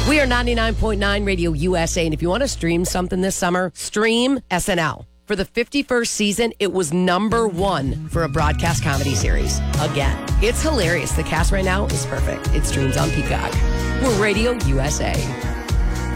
We are 99.9 Radio USA, and if you want to stream something this summer, stream SNL. For the 51st season, it was #1 for a broadcast comedy series. Again, it's hilarious. The cast right now is perfect. It streams on Peacock. We're Radio USA.